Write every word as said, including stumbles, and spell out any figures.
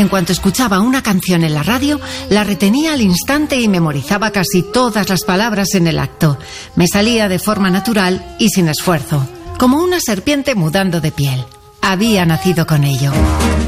cuanto escuchaba una canción en la radio, la retenía al instante y memorizaba casi todas las palabras en el acto. Me salía de forma natural y sin esfuerzo, como una serpiente mudando de piel. Había nacido con ello.